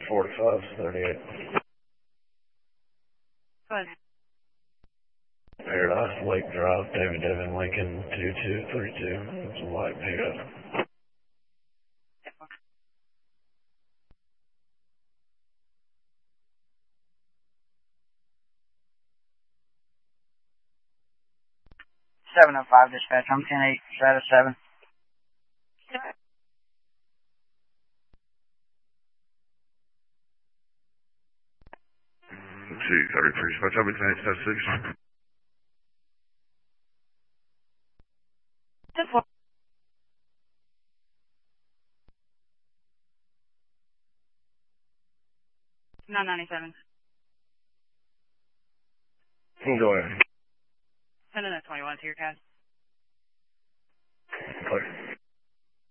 4538. Go ahead. Paradise Lake Drive, David Devin Lincoln 2232. It's a light pickup. Seven oh five dispatch. I'm 10-8, status 7. See, 33 dispatch. I'll be 10-8, status 6. Just one. 997. Go ahead. Send in a 21 to your cast. Clear.